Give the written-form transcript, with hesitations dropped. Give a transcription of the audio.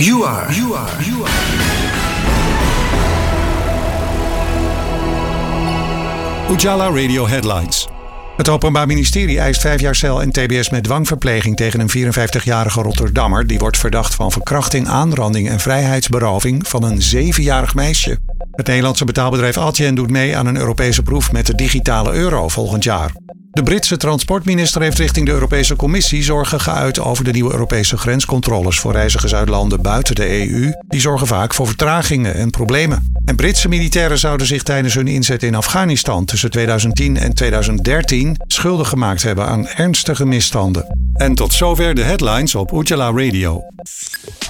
You are. Ujala Radio Headlines. Het Openbaar Ministerie eist 5 jaar cel en tbs met dwangverpleging tegen een 54-jarige Rotterdammer. Die wordt verdacht van verkrachting, aanranding en vrijheidsberoving van een 7-jarig meisje. Het Nederlandse betaalbedrijf Adyen doet mee aan een Europese proef met de digitale euro volgend jaar. De Britse transportminister heeft richting de Europese Commissie zorgen geuit over de nieuwe Europese grenscontroles voor reizigers uit landen buiten de EU. Die zorgen vaak voor vertragingen en problemen. En Britse militairen zouden zich tijdens hun inzet in Afghanistan tussen 2010 en 2013 schuldig gemaakt hebben aan ernstige misstanden. En tot zover de headlines op Ujala Radio.